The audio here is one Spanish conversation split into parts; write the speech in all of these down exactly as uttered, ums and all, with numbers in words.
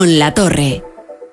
La Torre.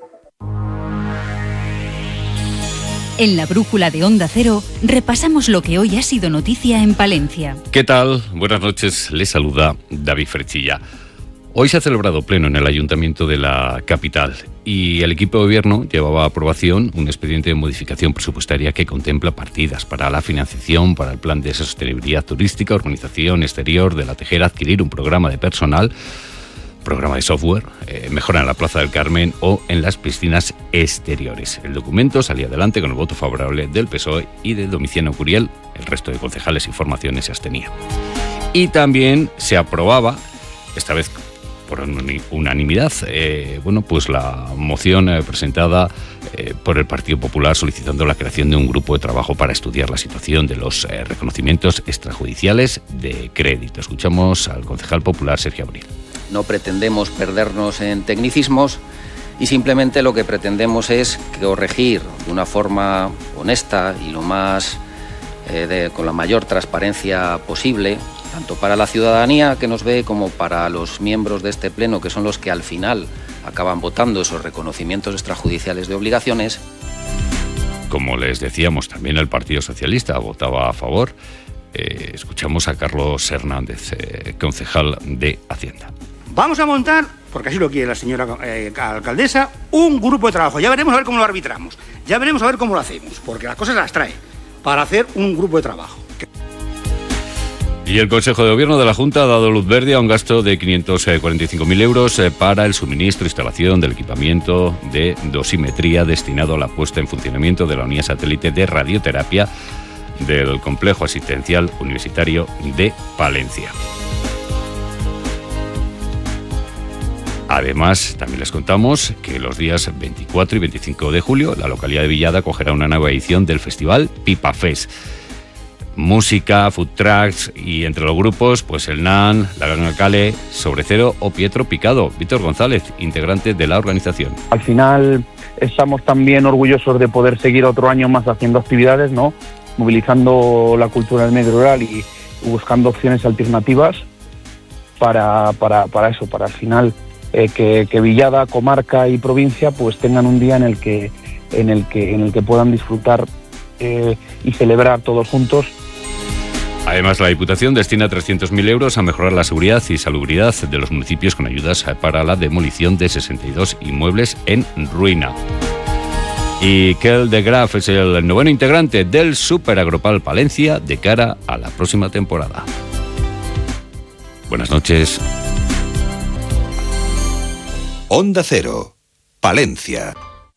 En la brújula de Onda Cero repasamos lo que hoy ha sido noticia en Palencia. ¿Qué tal? Buenas noches, les saluda David Frechilla. Hoy se ha celebrado pleno en el Ayuntamiento de la capital y el equipo de gobierno llevaba a aprobación un expediente de modificación presupuestaria que contempla partidas para la financiación, para el plan de sostenibilidad turística, organización exterior de la Tejera, adquirir un programa de personal, programa de software, eh, mejora en la Plaza del Carmen o en las piscinas exteriores. El documento salía adelante con el voto favorable del P S O E y de Domiciano Curiel. El resto de concejales y formaciones se abstenían. Y también se aprobaba, esta vez por unanimidad, eh, bueno, pues la moción eh, presentada eh, por el Partido Popular solicitando la creación de un grupo de trabajo para estudiar la situación de los eh, reconocimientos extrajudiciales de crédito. Escuchamos al concejal popular Sergio Abril. No pretendemos perdernos en tecnicismos y simplemente lo que pretendemos es corregir de una forma honesta y lo más eh, de, con la mayor transparencia posible, tanto para la ciudadanía que nos ve como para los miembros de este pleno, que son los que al final acaban votando esos reconocimientos extrajudiciales de obligaciones. Como les decíamos, también el Partido Socialista votaba a favor. Eh, escuchamos a Carlos Hernández, eh, concejal de Hacienda. Vamos a montar, porque así lo quiere la señora eh, alcaldesa, un grupo de trabajo. Ya veremos a ver cómo lo arbitramos. Ya veremos a ver cómo lo hacemos, porque las cosas las trae para hacer un grupo de trabajo. Y el Consejo de Gobierno de la Junta ha dado luz verde a un gasto de quinientos cuarenta y cinco mil euros para el suministro e instalación del equipamiento de dosimetría destinado a la puesta en funcionamiento de la unidad satélite de radioterapia del Complejo Asistencial Universitario de Palencia. Además, también les contamos que los días veinticuatro y veinticinco de julio la localidad de Villada acogerá una nueva edición del festival Pipa Fest. Música, food trucks y entre los grupos, pues el N A N, La Ganga Cale, Sobre Cero o Pietro Picado. Víctor González, integrante de la organización. Al final estamos también orgullosos de poder seguir otro año más haciendo actividades, ¿no? Movilizando la cultura del medio rural y buscando opciones alternativas para, para, para eso, para al final eh, que, que Villada, comarca y provincia pues tengan un día en el que, en el que, en el que puedan disfrutar eh, y celebrar todos juntos. Además, la Diputación destina trescientos mil euros a mejorar la seguridad y salubridad de los municipios con ayudas para la demolición de sesenta y dos inmuebles en ruina. Y Kel de Graaf es el noveno integrante del Super Agropal Palencia de cara a la próxima temporada. Buenas noches. Onda Cero, Palencia.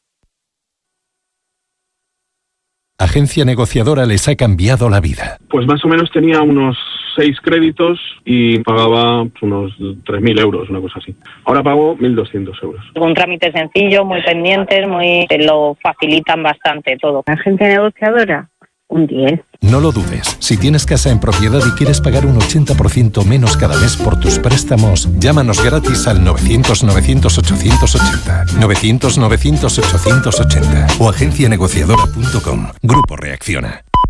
Agencia Negociadora les ha cambiado la vida. Pues más o menos tenía unos seis créditos y pagaba unos tres mil euros, una cosa así. Ahora pago mil doscientos euros. Un trámite sencillo, muy pendientes, muy lo facilitan bastante todo. Agencia Negociadora, un diez. No lo dudes. Si tienes casa en propiedad y quieres pagar un ochenta por ciento menos cada mes por tus préstamos, llámanos gratis al novecientos novecientos ochocientos ochenta. novecientos novecientos ochocientos ochenta o agencia negociadora punto com. Grupo Reacciona.